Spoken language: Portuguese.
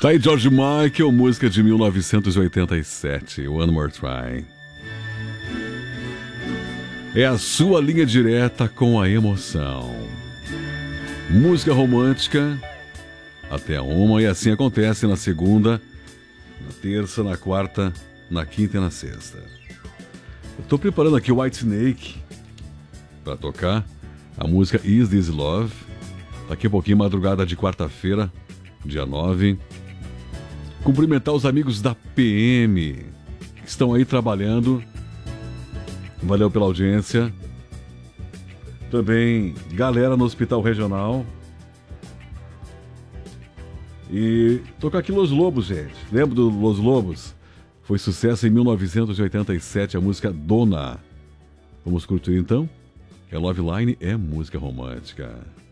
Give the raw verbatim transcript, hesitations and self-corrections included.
Tá aí George Michael, música de mil novecentos e oitenta e sete, One More Try. É a sua linha direta com a emoção. Música romântica até uma, e assim acontece na segunda, na terça, na quarta, na quinta e na sexta. Eu tô preparando aqui o Whitesnake para tocar a música Is This Love. Daqui a pouquinho, madrugada de quarta-feira, dia nove. Cumprimentar os amigos da P M que estão aí trabalhando. Valeu pela audiência. Também galera no Hospital Regional. E tocar aqui Los Lobos, gente. Lembra do Los Lobos? Foi sucesso em mil novecentos e oitenta e sete, a música Dona. Vamos curtir então? É Love Line, é música romântica.